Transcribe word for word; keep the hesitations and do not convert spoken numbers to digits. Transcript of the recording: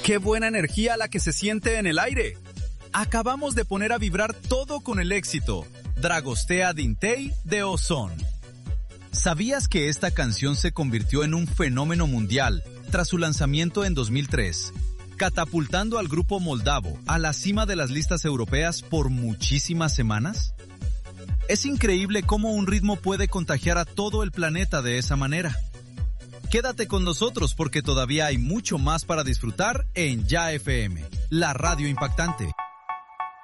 ¡Qué buena energía la que se siente en el aire! Acabamos de poner a vibrar todo con el éxito Dragostea Dintei de Ozón. ¿Sabías que esta canción se convirtió en un fenómeno mundial tras su lanzamiento en dos mil tres, catapultando al grupo moldavo a la cima de las listas europeas por muchísimas semanas? Es increíble cómo un ritmo puede contagiar a todo el planeta de esa manera. Quédate con nosotros porque todavía hay mucho más para disfrutar en Ya F M, la radio impactante.